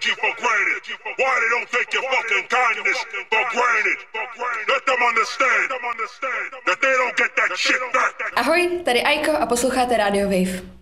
you for granted. Why they don't take your fucking kindness for granted. Let them understand that they don't get that shit back. Ahoj, tady Aiko a posloucháte Radio Wave.